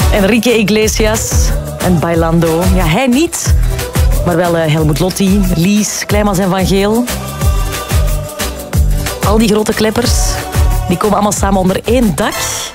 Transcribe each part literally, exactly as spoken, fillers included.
Enrique Iglesias en Bailando. Ja, hij niet, maar wel uh, Helmut Lotti, Lies, Kleimans en Van Geel. Al die grote kleppers, die komen allemaal samen onder één dak.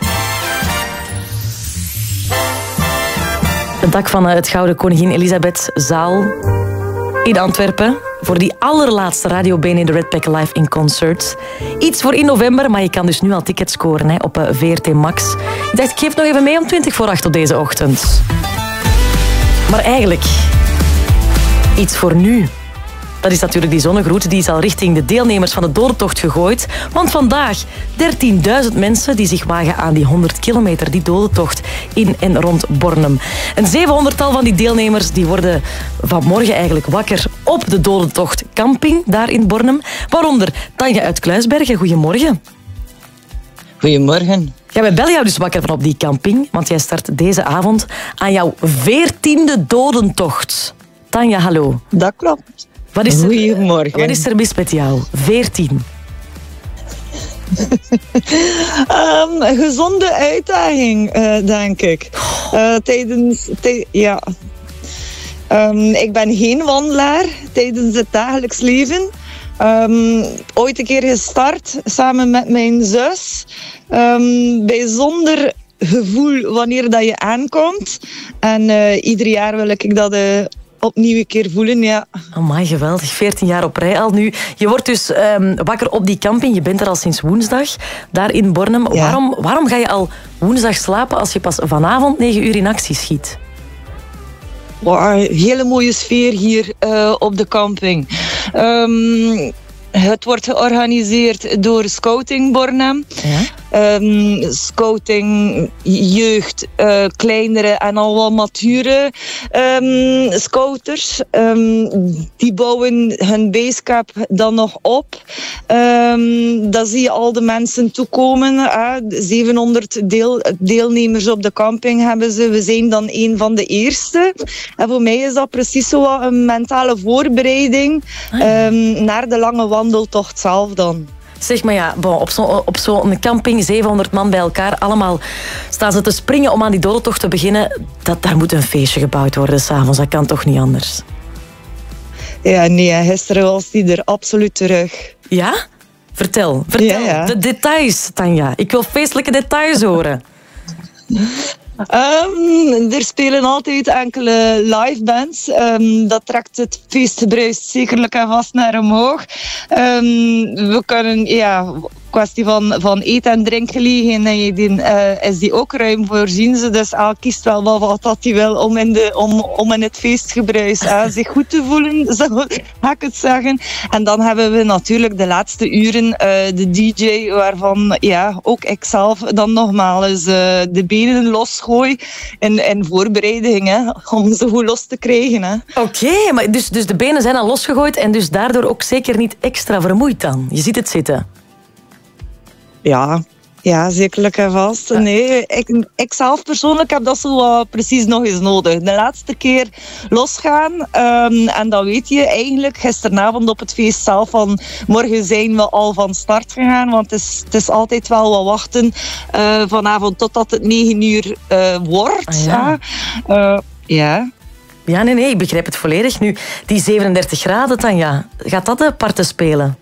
Het dak van uh, het Gouden Koningin Elisabeth Zaal in Antwerpen. Voor die allerlaatste Radio B N in de Red Pack Live in Concert. Iets voor in november, maar je kan dus nu al tickets scoren hè, op uh, V R T Max. Ik dacht, ik geef nog even mee om twintig voor acht op deze ochtend. Maar eigenlijk, iets voor nu. Dat is natuurlijk die zonnegroet, die is al richting de deelnemers van de dodentocht gegooid. Want vandaag dertienduizend mensen die zich wagen aan die honderd kilometer, die dodentocht in en rond Bornem. Een zevenhonderdtal van die deelnemers die worden vanmorgen eigenlijk wakker op de dodentocht camping daar in Bornem. Waaronder Tanja uit Kluisbergen. Goedemorgen. Goedemorgen. Ja, wij bellen jou dus wakker van op die camping, want jij start deze avond aan jouw veertiende dodentocht. Tanja, hallo. Dat klopt. Wat is er, Goedemorgen. Wat is er mis met jou? veertien. um, een gezonde uitdaging, uh, denk ik. Uh, tijdens... Tij, ja. Um, ik ben geen wandelaar tijdens het dagelijks leven. Um, ooit een keer gestart, samen met mijn zus. Um, bijzonder gevoel wanneer dat je aankomt. En uh, ieder jaar wil ik dat... Uh, opnieuw een keer voelen, ja. Amai, geweldig. veertien jaar op rij al nu. Je wordt dus um, wakker op die camping. Je bent er al sinds woensdag, daar in Bornem. Ja. Waarom, waarom ga je al woensdag slapen als je pas vanavond negen uur in actie schiet? Wow, hele mooie sfeer hier uh, op de camping. Um, het wordt georganiseerd door Scouting Bornem. Ja? Um, scouting, jeugd, uh, kleinere en al wat mature um, scouters. Um, die bouwen hun basecamp dan nog op. Um, dan zie je al de mensen toekomen. Uh, zevenhonderd deel, deelnemers op de camping hebben ze. We zijn dan een van de eerste. En voor mij is dat precies zo wat een mentale voorbereiding um, naar de lange wandeltocht zelf dan. Zeg maar ja, bon, op zo'n op zo'n camping, zevenhonderd man bij elkaar, allemaal staan ze te springen om aan die dodentocht te beginnen. Dat, daar moet een feestje gebouwd worden s'avonds, dat kan toch niet anders? Ja, nee, gisteren was die er absoluut terug. Ja? Vertel, vertel. Ja, ja. De details, Tanja. Ik wil feestelijke details horen. Um, er spelen altijd enkele live bands. Um, dat trekt het feestgebruis zekerlijk en vast naar omhoog. Um, we kunnen, ja, kwestie van, van eten- en drinkgelegenheid uh, is die ook ruim voorzien. Ze dus elk kiest wel wat dat hij wil om in, de, om, om in het feestgebruis uh, zich goed te voelen, zo ga ik het zeggen. En dan hebben we natuurlijk de laatste uren uh, de D J, waarvan ja, ook ik zelf dan nogmaals uh, de benen losgooi in, in voorbereiding, hè, om ze goed los te krijgen. Oké, okay, maar dus, dus de benen zijn al losgegooid en dus daardoor ook zeker niet extra vermoeid dan? Je ziet het zitten. Ja, ja, zekerlijk en vast. Nee, ik, ik zelf persoonlijk heb dat zo uh, precies nog eens nodig. De laatste keer losgaan. Um, en dan weet je eigenlijk gisteravond op het feest zelf van morgen zijn we al van start gegaan. Want het is, het is altijd wel wat wachten uh, vanavond totdat het negen uur uh, wordt. Ah, ja. Uh, ja. Ja, nee, nee, ik begrijp het volledig. Nu, die zevenendertig graden, Tanja, gaat dat de parten spelen?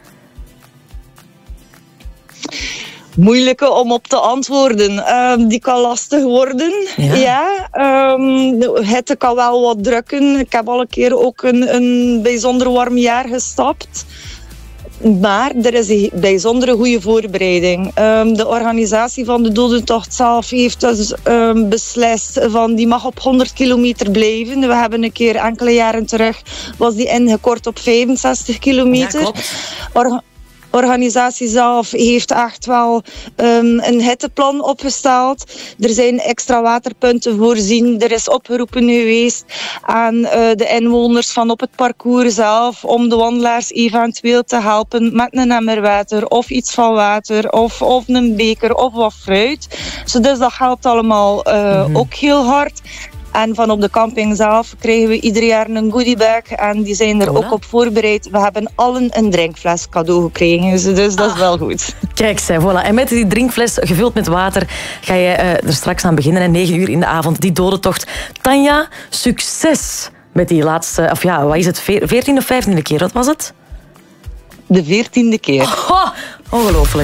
Moeilijke om op te antwoorden. Um, die kan lastig worden. Ja. ja um, de hitte kan wel wat drukken. Ik heb al een keer ook een, een bijzonder warm jaar gestapt. Maar er is een bijzondere goede voorbereiding. Um, de organisatie van de dodentocht zelf heeft dus um, beslist van die mag op honderd kilometer blijven. We hebben een keer enkele jaren terug was die ingekort op vijfenzestig kilometer. Ja, klopt. Or- organisatie zelf heeft echt wel um, een hitteplan opgesteld. Er zijn extra waterpunten voorzien. Er is opgeroepen geweest aan uh, de inwoners van op het parcours zelf om de wandelaars eventueel te helpen met een emmer water of iets van water of, of een beker of wat fruit. So, dus dat helpt allemaal uh, mm-hmm. ook heel hard. En van op de camping zelf krijgen we ieder jaar een goodiebag. En die zijn er voilà. ook op voorbereid. We hebben allen een drinkfles cadeau gekregen. Dus, dus dat is ah, wel goed. Kijk, zij, voilà. En met die drinkfles gevuld met water ga je uh, er straks aan beginnen. En negen uur in de avond, die dodentocht. Tanja, succes met die laatste... Of ja, wat is het? veertiende of vijftiende keer? Wat was het? De veertiende keer. Oh, ongelooflijk.